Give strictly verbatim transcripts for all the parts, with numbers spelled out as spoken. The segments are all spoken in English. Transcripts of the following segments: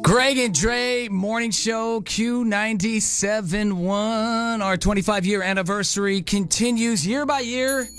Greg and Dre Morning Show Q ninety-seven point one. Our twenty-five year anniversary continues year by year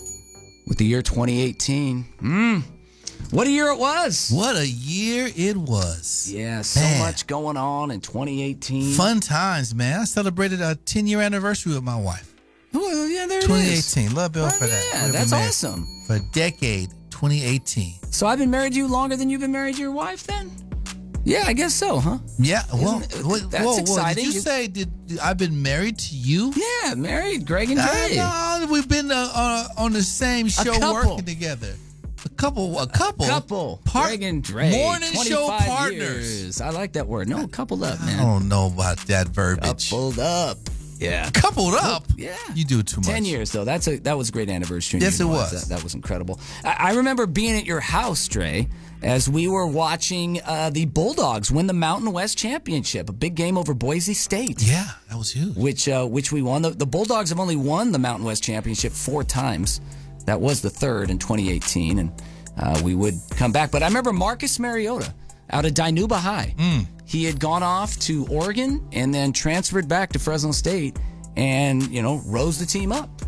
with the year twenty eighteen. Mm. What a year it was. What a year it was. Yeah, so Man. much going on in twenty eighteen. Fun times, man. I celebrated a ten year anniversary with my wife. Well, yeah, there it twenty is. eighteen. Love Bill Oh, for that. yeah, We've that's been married awesome. For a decade, twenty eighteen. So I've been married to you longer than you've been married to your wife then? Yeah, I guess so, huh? Yeah, well, Isn't it- whoa, that's whoa, whoa. exciting. Did you, You- say did, did I've been married to you? Yeah, married, Greg and Dre. Uh, no, we've been uh, uh, on the same show couple. working together. A couple, a couple, Couple. Par- Greg and Dre. morning show twenty-five partners. years. I like that word. No, coupled up, I man. don't know about that verbiage. Coupled up. Yeah. Coupled up? Yeah. You do too much. Ten years, though. That's a that was a great anniversary. Yes, it was. That, that was incredible. I, I remember being at your house, Dre, as we were watching uh, the Bulldogs win the Mountain West Championship, a big game over Boise State. Yeah, that was huge. Which uh, which we won. The, the Bulldogs have only won the Mountain West Championship four times. That was the third in twenty eighteen, and uh, we would come back. But I remember Marcus Mariota out of Dinuba High. Mm. He had gone off to Oregon and then transferred back to Fresno State and, you know, rose the team up.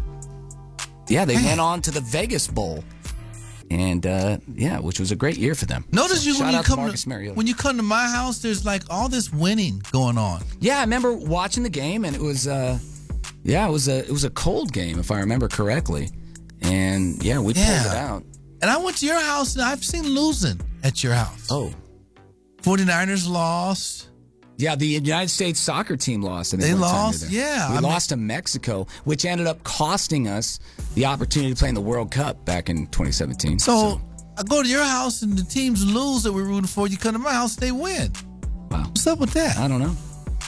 Yeah, they went on to the Vegas Bowl. And, uh, yeah, which was a great year for them. Notice So you shout when you out to come Marcus to, Mariota. when you come to my house, there's like all this winning going on. Yeah, I remember watching the game, and it was, uh, yeah, it was a it was a cold game, if I remember correctly. And, yeah, we pulled it Yeah. out. And I went to your house and I've seen losing at your house. Oh. forty-niners lost. Yeah, the United States soccer team lost. I think, They one time lost, there. yeah, We I mean- lost to Mexico, which ended up costing us the opportunity to play in the World Cup back in twenty seventeen. So, I go to your house and the teams lose that we're rooting for. You come to my house, they win. Wow. What's up with that? I don't know.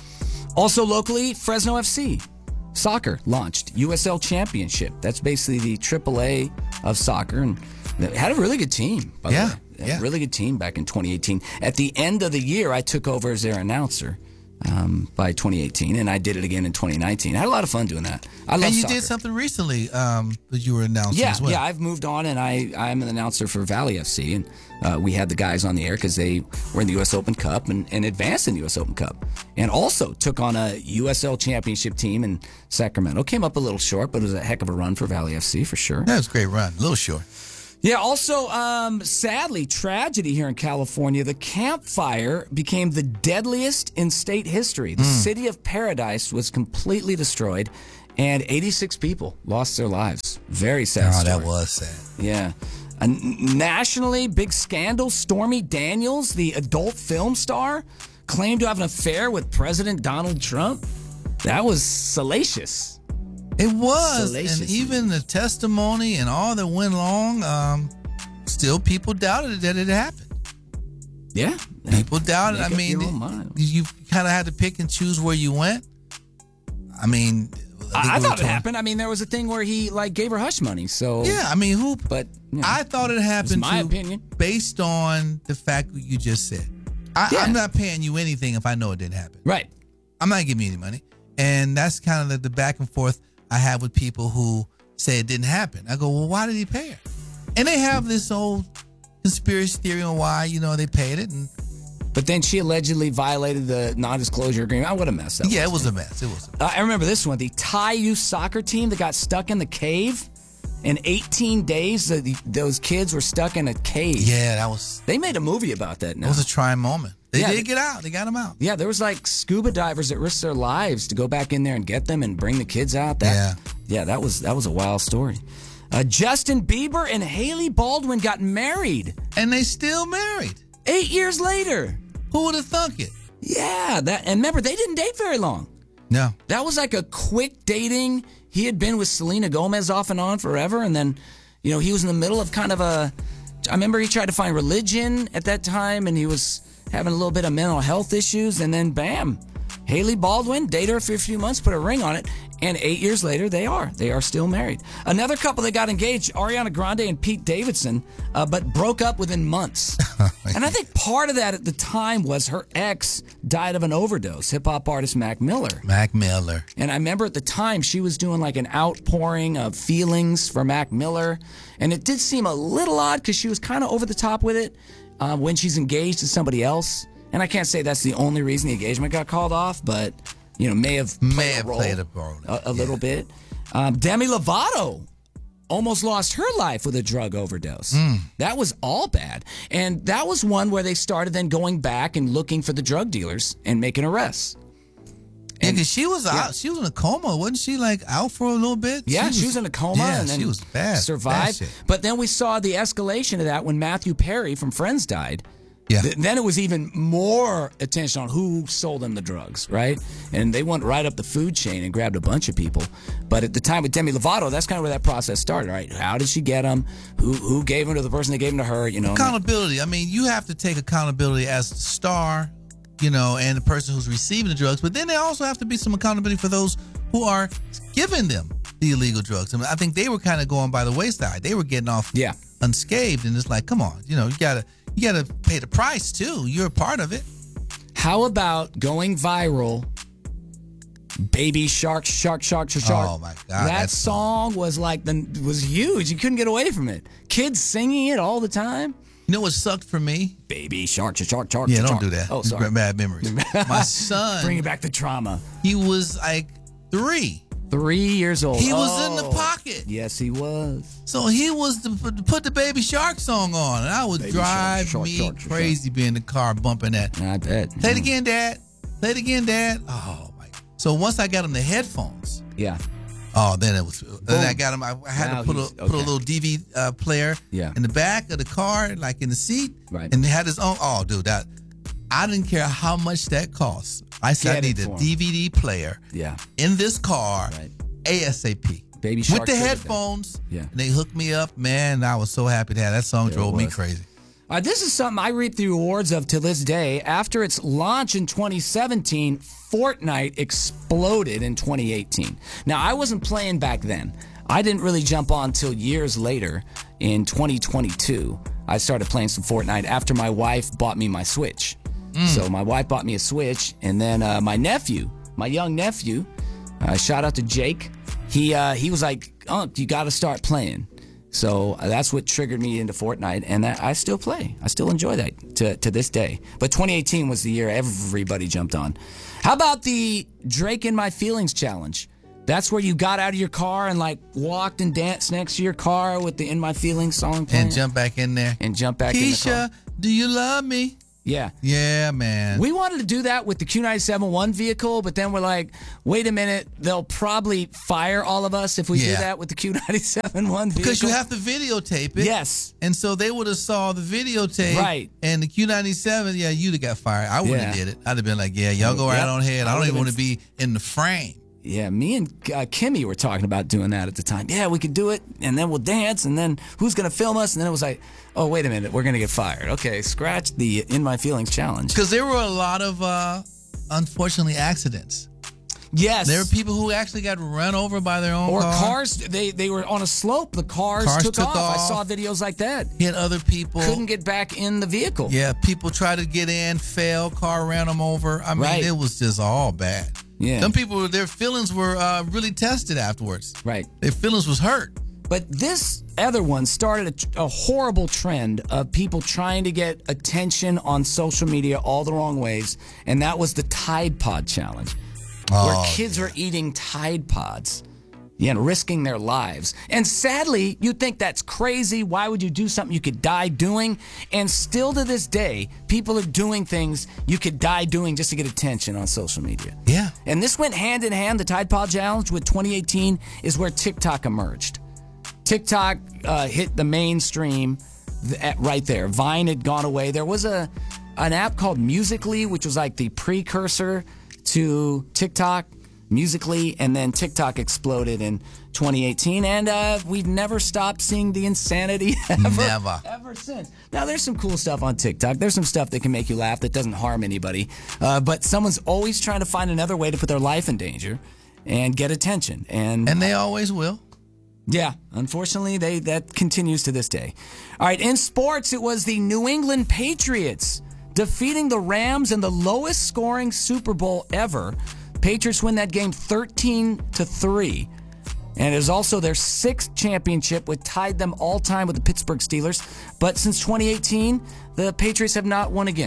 Also locally, Fresno F C soccer launched U S L Championship. That's basically the triple A of soccer, and they had a really good team, by Yeah, the way. They had yeah. A really good team back in twenty eighteen. At the end of the year, I took over as their announcer um, by twenty eighteen, and I did it again in twenty nineteen. I had a lot of fun doing that. I love And you soccer. did something recently um, that you were announcing Yeah, as well. yeah, I've moved on, and I, I'm an announcer for Valley F C, and uh, we had the guys on the air because they were in the U S Open Cup and, and advanced in the U S Open Cup, and also took on a U S L Championship team in Sacramento. Came up a little short, but it was a heck of a run for Valley F C for sure. That was a great run. A little short. Yeah, also, um, sadly, tragedy here in California. The Camp Fire became the deadliest in state history. The city of Paradise was completely destroyed, and eighty-six people lost their lives. Very sad Oh, story. that was sad. Yeah. A n- nationally, big scandal. Stormy Daniels, the adult film star, claimed to have an affair with President Donald Trump. That was salacious. It was, Salacious. and even the testimony and all that went along, um, still people doubted that it happened. Yeah. People doubted. Make I up mean, your own mind. you kind of had to pick and choose where you went. I mean, I, think I we were thought it told- happened. I mean, there was a thing where he like gave her hush money. So Yeah, I mean, who? but you know, I thought it happened. my too, opinion. based on the fact that you just said. I, Yeah. I'm not paying you anything if I know it didn't happen. right. I'm not giving you any money, and that's kind of the, the back and forth I have with people who say it didn't happen. I go, well, why did he pay her? And they have this old conspiracy theory on why, you know, they paid it. And But then she allegedly violated the non-disclosure agreement. Oh, what a mess that yeah, it was. was a mess. It was a mess. Uh, I remember this one. The Thai youth soccer team that got stuck in the cave. In eighteen days, the, the, those kids were stuck in a cave. Yeah, that was They made a movie about that now. that was a trying moment. They Yeah, did they- get out. They got them out. Yeah, there was like scuba divers that risked their lives to go back in there and get them and bring the kids out. That, Yeah. yeah, that was that was a wild story. Uh, Justin Bieber and Haley Baldwin got married And they still married. eight years later. Who would have thunk it? Yeah, that and remember they didn't date very long. No. That was like a quick dating. He had been with Selena Gomez off and on forever, and then, you know, he was in the middle of kind of a. I remember he tried to find religion at that time, and he was having a little bit of mental health issues, and then bam, Haley Baldwin dated her for a few months, put a ring on it, and eight years later they are they are still married. Another couple that got engaged, Ariana Grande and Pete Davidson, uh, but broke up within months. And I think part of that at the time was her ex died of an overdose, hip hop artist Mac Miller. Mac Miller. And I remember at the time she was doing like an outpouring of feelings for Mac Miller. And it did seem a little odd because she was kind of over the top with it uh, when she's engaged to somebody else. And I can't say that's the only reason the engagement got called off, but, you know, may have played May a have role, played a role. a, a Yeah. little bit. Um, Demi Lovato almost lost her life with a drug overdose. Mm. That was all bad. And that was one where they started then going back and looking for the drug dealers and making arrests. Yeah, because she was out. She was in a coma, wasn't she? Like out for a little bit. Yeah, she was, she was in a coma yeah, and then she was bad, survived. bad shit. But then we saw the escalation of that when Matthew Perry from Friends died. Yeah. Th- then it was even more attention on who sold them the drugs, right? And they went right up the food chain and grabbed a bunch of people. But at the time with Demi Lovato, that's kind of where that process started, right? How did she get them? Who who gave them to the person that gave them to her? You know, Accountability. I mean, you have to take accountability as the star, you know, and the person who's receiving the drugs. But then there also have to be some accountability for those who are giving them the illegal drugs. I mean, I think they were kind of going by the wayside. They were getting off Yeah. unscathed, and it's like, come on, you know, you gotta you gotta pay the price too. You're a part of it. How about going viral? Baby Shark, Shark, Shark, Shark. Oh, my God, That, that song was like the was huge. You couldn't get away from it. Kids singing it all the time. You know what sucked for me? Baby Shark, Shark, Shark. Yeah, Shark. don't do that. Oh, sorry. Bad memories. My son, Bringing back the trauma. he was like three. Three years old. He was in the Oh. pocket. Yes, he was. So he was to put- put the Baby Shark song on, and I would Baby drive Shark, Shark, me Shark, Shark. crazy being in the car bumping that. I bet. Play it again, Dad. Play it again, Dad. Oh my! So once I got him the headphones, Yeah. oh, then it was. Then I got him. I, I had Now to put a he's- put a okay. little D V D uh, player Yeah. in the back of the car, like in the seat, Right. and they had his own. Oh, dude, that I didn't care how much that cost. I said I Get it need a for him. D V D player Yeah. in this car, Right. ASAP. Baby Shark with the triggered that. headphones. Yeah. And they hooked me up, man. I was so happy to have that song. There it Drove me was. crazy. Uh, this is something I reap the rewards of to this day. After its launch in twenty seventeen, Fortnite exploded in twenty eighteen. Now, I wasn't playing back then. I didn't really jump on till years later in twenty twenty-two. I started playing some Fortnite after my wife bought me my Switch. So my wife bought me a Switch, and then uh, my nephew, my young nephew, uh, shout out to Jake, he uh, he was like, "Unc, you got to start playing." So uh, that's what triggered me into Fortnite, and that, I still play. I still enjoy that to, to this day. But twenty eighteen was the year everybody jumped on. How about the Drake in My Feelings challenge? That's where you got out of your car and like walked and danced next to your car with the In My Feelings song playing. And jump back in there. And jump back in the car. Keisha, do you love me? Yeah. Yeah, man. We wanted to do that with the Q ninety-seven one vehicle, but then we're like, wait a minute, they'll probably fire all of us if we do Yeah. that with the Q ninety-seven one vehicle. Because you have to videotape it. Yes. And so they would have saw the videotape. Right. And the Q ninety-seven, yeah, you'd have got fired. I wouldn't have Yeah. did it. I'd have been like, yeah, y'all go right Yep. on ahead. I I don't would've even want to been- be in the frame. Yeah, me and uh, Kimmy were talking about doing that at the time. Yeah, we could do it, and then we'll dance, and then who's going to film us? And then it was like, oh, wait a minute, we're going to get fired. Okay, scratch the In My Feelings challenge. Because there were a lot of, uh, unfortunately, accidents. Yes. There were people who actually got run over by their own or car. cars, they, they were on a slope. The cars, Cars took, took off. I off. saw videos like that. Hit other people. Couldn't get back in the vehicle. Yeah, people tried to get in, fell, car ran them over. I mean, Right. it was just all bad. Yeah. Some people, their feelings were uh, really tested afterwards. Right. Their feelings was hurt. But this other one started a, a horrible trend of people trying to get attention on social media all the wrong ways, and that was the Tide Pod challenge, where Oh, kids are eating Tide Pods, you know, risking their lives. And sadly, you think that's crazy. Why would you do something you could die doing? And still to this day, people are doing things you could die doing just to get attention on social media. Yeah. And this went hand in hand. The Tide Pod Challenge with twenty eighteen is where TikTok emerged. TikTok uh, hit the mainstream th- at, right there. Vine had gone away. There was a an app called Musical.ly, which was like the precursor to TikTok, Musical.ly, and then TikTok exploded in twenty eighteen, and uh, we've never stopped seeing the insanity ever, Never. ever since. Now, there's some cool stuff on TikTok. There's some stuff that can make you laugh that doesn't harm anybody, uh, but someone's always trying to find another way to put their life in danger and get attention. And, And they always will. yeah, unfortunately, they that continues to this day. All right, in sports, it was the New England Patriots defeating the Rams in the lowest scoring Super Bowl ever. Patriots win that game thirteen to three. And it was also their sixth championship, which tied them all time with the Pittsburgh Steelers. But since twenty eighteen, the Patriots have not won again.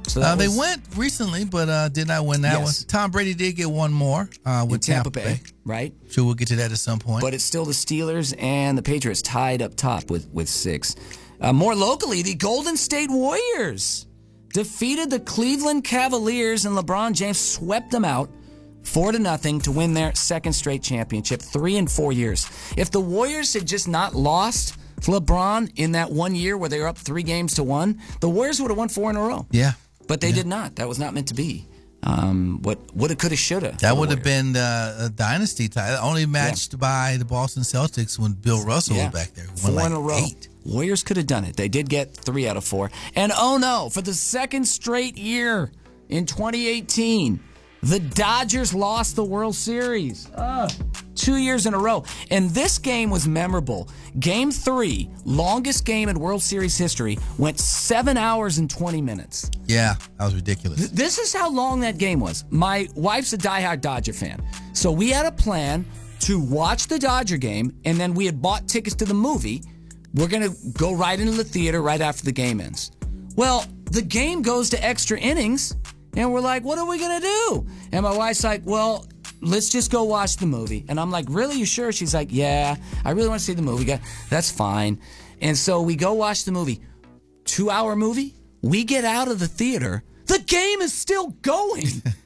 So that uh, they was- went recently, but uh, did not win that Yes. one. Tom Brady did get one more uh, with in Tampa Bay, right? Sure, we'll get to that at some point. But it's still the Steelers and the Patriots tied up top with, with six. Uh, more locally, the Golden State Warriors defeated the Cleveland Cavaliers, and LeBron James swept them out four to nothing to win their second straight championship, three in four years. If the Warriors had just not lost to LeBron in that one year where they were up three games to one, the Warriors would have won four in a row. yeah. But they yeah. did not. That was not meant to be. Um, what woulda, coulda, shoulda. That would have been uh, a dynasty title, only matched by the Boston Celtics when Bill Russell Yeah. was back there. Won Four like in a row. Eight. Warriors could have done it. They did get three out of four. And oh no, for the second straight year in twenty eighteen, the Dodgers lost the World Series. Ugh. Two years in a row. And this game was memorable. Game three, longest game in World Series history, went seven hours and twenty minutes. Yeah, that was ridiculous. This is how long that game was. My wife's a diehard Dodger fan. So we had a plan to watch the Dodger game, and then we had bought tickets to the movie. We're going to go right into the theater right after the game ends. Well, the game goes to extra innings, and we're like, what are we going to do? And my wife's like, well, let's just go watch the movie. And I'm like, really? You sure? She's like, yeah, I really want to see the movie. That's fine. And so we go watch the movie. Two-hour movie. We get out of the theater. The game is still going.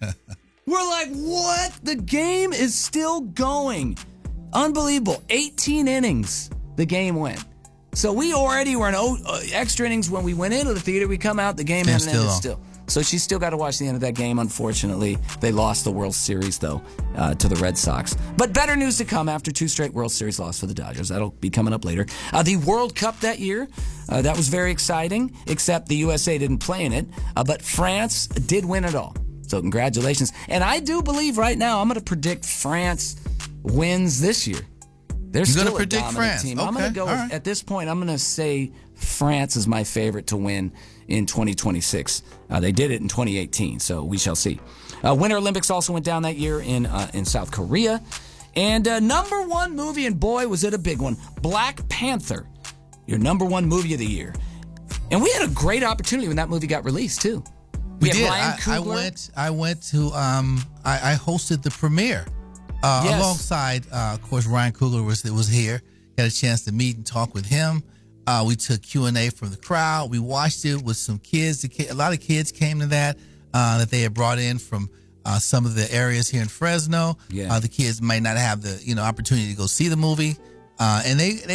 We're like, what? The game is still going. Unbelievable. eighteen innings the game went. So we already were in o- uh, extra innings when we went into the theater. We come out, the game Game's hadn't still ended on. still. So she's still got to watch the end of that game, unfortunately. They lost the World Series, though, uh, to the Red Sox. But better news to come after two straight World Series losses for the Dodgers. That'll be coming up later. Uh, the World Cup that year, uh, that was very exciting, except the U S A didn't play in it. Uh, but France did win it all. So congratulations. And I do believe right now, I'm going to predict France wins this year. They're You're still gonna a predict dominant France. team. I'm going Okay, to go all with, right. at this point, I'm going to say France is my favorite to win in twenty twenty-six. Uh, they did it in twenty eighteen, so we shall see. Uh, Winter Olympics also went down that year in uh, in South Korea. And uh, number one movie, and boy, was it a big one, Black Panther, your number one movie of the year. And we had a great opportunity when that movie got released, too. We had did. Ryan I, I Coogler. went. I went to. Um, I, I hosted the premiere uh, Yes. alongside. Uh, of course, Ryan Coogler was was here. Got a chance to meet and talk with him. Uh, we took Q and A from the crowd. We watched it with some kids. The ki- A lot of kids came to that uh, that they had brought in from uh, some of the areas here in Fresno. Yeah. Uh, the kids might not have the you know opportunity to go see the movie, uh, and they. they